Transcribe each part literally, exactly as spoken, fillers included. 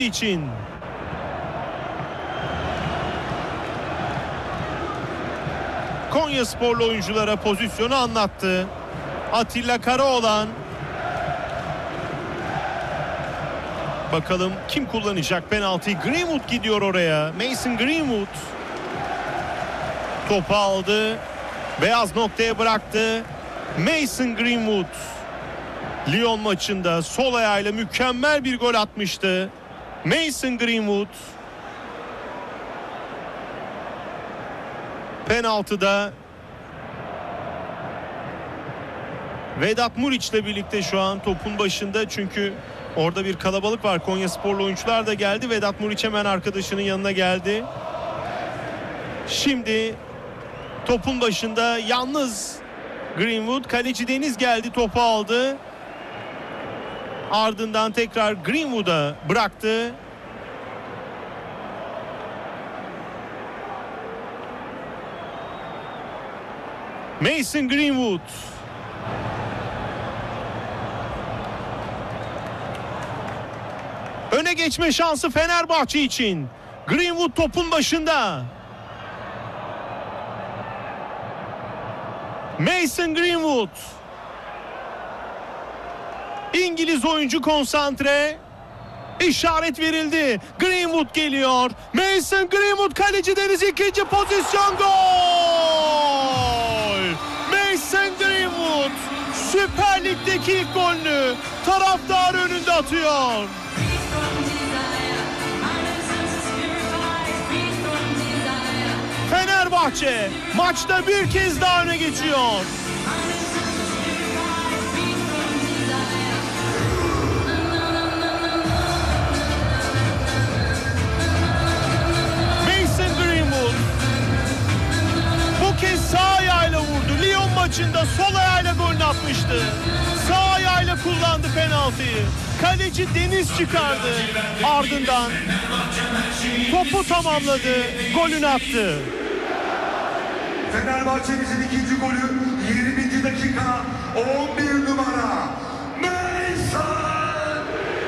için. Konyasporlu oyunculara pozisyonu anlattı. Atilla Karaoğlan. Bakalım kim kullanacak penaltıyı? Greenwood gidiyor oraya. Mason Greenwood. Topu aldı. Beyaz noktaya bıraktı. Mason Greenwood. Lyon maçında sol ayağıyla mükemmel bir gol atmıştı. Mason Greenwood. Penaltıda Vedat Muriç'le birlikte şu an topun başında, çünkü orada bir kalabalık var. Konyasporlu oyuncular da geldi. Vedat Muriç hemen arkadaşının yanına geldi. Şimdi topun başında yalnız Greenwood. Kaleci Deniz geldi, topu aldı. Ardından tekrar Greenwood'a bıraktı. Mason Greenwood. Öne geçme şansı Fenerbahçe için. Greenwood topun başında. Mason Greenwood. İngiliz oyuncu konsantre. İşaret verildi. Greenwood geliyor. Mason Greenwood, kaleci Deniz, ikinci pozisyon, gol! Mason Greenwood Süper Lig'deki ilk golünü taraftar önünde atıyor. Fenerbahçe maçta bir kez daha öne geçiyor. Mason Greenwood bu kez sağ ayağıyla vurdu. Lyon maçında sol ayağıyla golünü atmıştı. Sağ ayağıyla kullandı penaltıyı. Kaleci Deniz çıkardı. Ardından topu tamamladı. Golünü attı. Fenerbahçe'mizin ikinci golü yirminci dakika, on bir numara Mason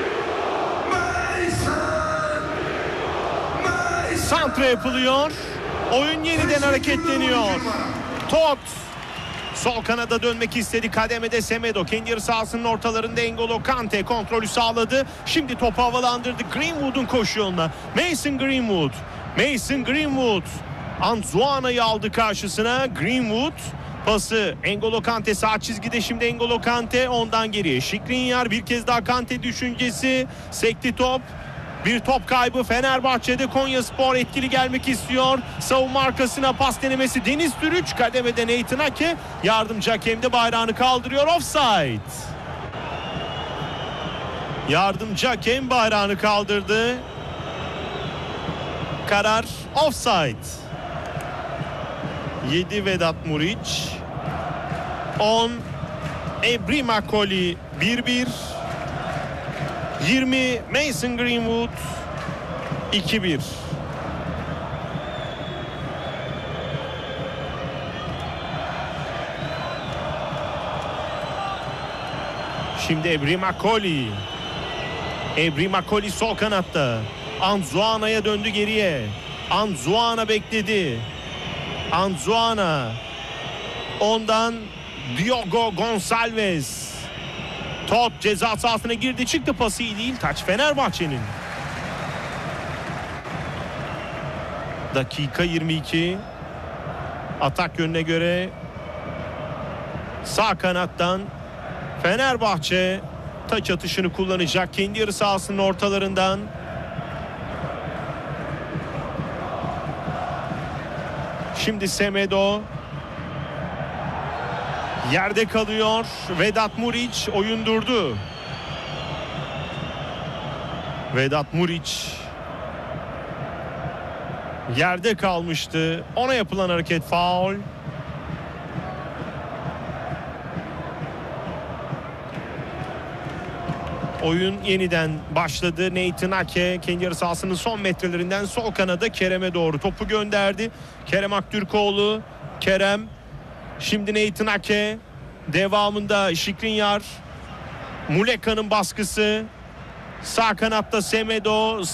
Mason Mason. Santra yapılıyor. Oyun yeniden hareketleniyor. Tot sol kanada dönmek istedi. Kademede Semedo. Kendi yarı sahasının ortalarında N'Golo Kante kontrolü sağladı. Şimdi topu havalandırdı. Greenwood'un koşu yoluna. Mason Greenwood. Mason Greenwood. Anzuana'yı aldı karşısına. Greenwood pası N'Golo Kante sağ çizgide, şimdi N'Golo Kante ondan geriye. Skriniar, bir kez daha Kante düşüncesi. Sekti top. Bir top kaybı Fenerbahçe'de. Konyaspor etkili gelmek istiyor. Savunma arkasına pas denemesi Deniz Türüç. Kademede Nathan Ake. Yardımcı hakem de bayrağını kaldırıyor. Offside. Yardımcı hakem bayrağını kaldırdı. Karar offside. yedi Vedat Muriç. on Ebri Makoli. bir bir. yirmi Mason Greenwood. iki bir. Şimdi Ebri Makoli. Ebri Makoli sol kanatta. Anzuana'ya döndü geriye. Anzuana bekledi. Anzuana. Ondan Diogo Gonçalves. Top ceza sahasına girdi, çıktı, pası iyi değil. Taç Fenerbahçe'nin. Dakika yirmi iki. Atak yönüne göre sağ kanattan Fenerbahçe taç atışını kullanacak. Kendi yarı sahasının ortalarından. Şimdi Semedo yerde kalıyor. Vedat Muriç oyun durdu. Vedat Muriç yerde kalmıştı. Ona yapılan hareket faul. Oyun yeniden başladı. Nathan Ake kendi yarı sahasının son metrelerinden sol kanada Kerem'e doğru topu gönderdi. Kerem Aktürkoğlu. Kerem. Şimdi Nathan Ake. Devamında Skriniar. Muleka'nın baskısı. Sağ kanatta Semedo.